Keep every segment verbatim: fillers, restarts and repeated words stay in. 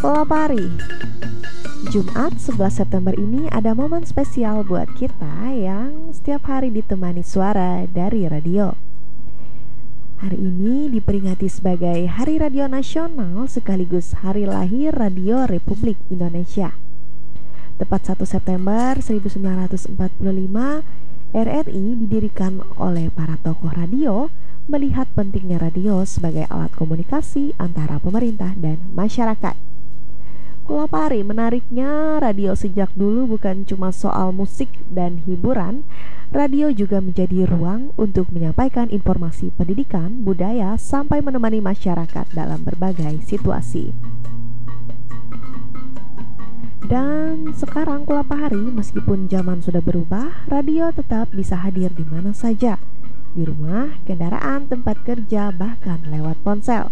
Kolopari. Jumat sebelas September ini ada momen spesial buat kita yang setiap hari ditemani suara dari radio. Hari ini diperingati sebagai Hari Radio Nasional sekaligus Hari Lahir Radio Republik Indonesia. Tepat satu September seribu sembilan ratus empat puluh lima, R R I didirikan oleh para tokoh radio melihat pentingnya radio sebagai alat komunikasi antara pemerintah dan masyarakat. Kolopari, menariknya radio sejak dulu bukan cuma soal musik dan hiburan. Radio juga menjadi ruang untuk menyampaikan informasi pendidikan, budaya, sampai menemani masyarakat dalam berbagai situasi. Dan sekarang Kolopari, meskipun zaman sudah berubah, radio tetap bisa hadir di mana saja, di rumah, kendaraan, tempat kerja, bahkan lewat ponsel.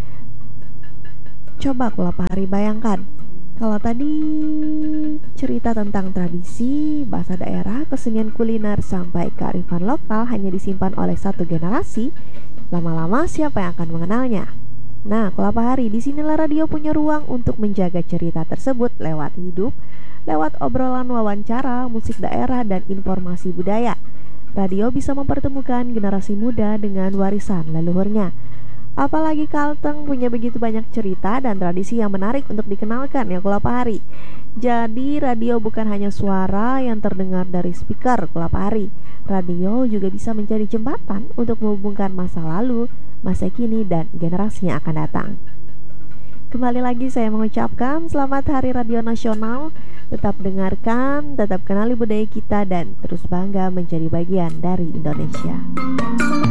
Coba Kolopari bayangkan, kalau tadi cerita tentang tradisi, bahasa daerah, kesenian kuliner, sampai kearifan lokal hanya disimpan oleh satu generasi, lama-lama siapa yang akan mengenalnya? Nah, Kolopari, disinilah radio punya ruang untuk menjaga cerita tersebut lewat hidup, lewat obrolan wawancara, musik daerah, dan informasi budaya. Radio bisa mempertemukan generasi muda dengan warisan leluhurnya. Apalagi Kalteng punya begitu banyak cerita dan tradisi yang menarik untuk dikenalkan ya Kolopari. Jadi radio bukan hanya suara yang terdengar dari speaker Kolopari. Radio juga bisa menjadi jembatan untuk menghubungkan masa lalu, masa kini, dan generasi yang akan datang. Kembali lagi saya mengucapkan selamat Hari Radio Nasional. Tetap dengarkan, tetap kenali budaya kita, dan terus bangga menjadi bagian dari Indonesia.